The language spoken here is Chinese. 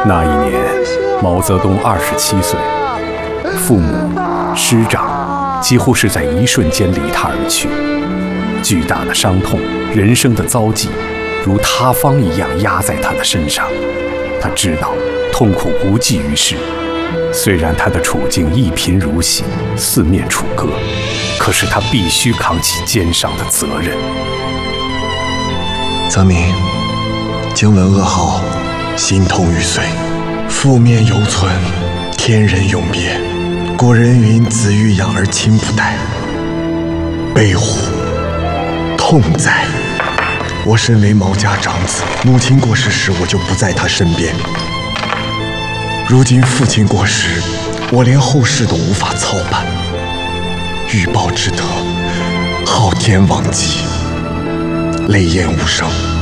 那一年，毛泽东27岁，父母、师长几乎是在一瞬间离他而去。巨大的伤痛，人生的遭际，如塌方一样压在他的身上。他知道痛苦无济于事，虽然他的处境一贫如洗，四面楚歌，可是他必须扛起肩上的责任。 泽民，经闻噩耗，心痛欲碎，父面犹存，天人永别。古人云：“子欲养而亲不待。”悲乎，痛哉！我身为毛家长子，母亲过世时我就不在她身边。如今父亲过世，我连后事都无法操办。欲报之德，昊天罔极，泪咽无声。